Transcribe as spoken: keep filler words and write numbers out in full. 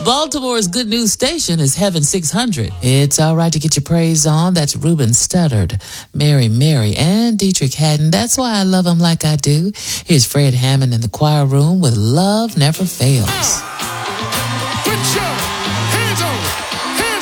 Baltimore's good news station is Heaven six hundred. It's all right to get your praise on. That's Ruben Studdard, Mary Mary, and Dietrich Haddon. That's why I love them like I do. Here's Fred Hammond in the choir room with Love Never Fails.